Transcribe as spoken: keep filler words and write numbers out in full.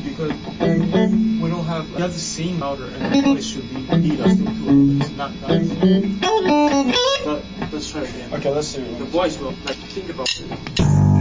because we don't have, we have the same louder, and the voice should be need us to improve, but it's not that. But let's try it again. Okay, let's see. The voice will, like, think about it.